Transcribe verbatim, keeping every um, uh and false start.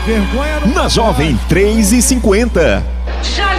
Vergonha não... Na Jovem três e cinquenta. Já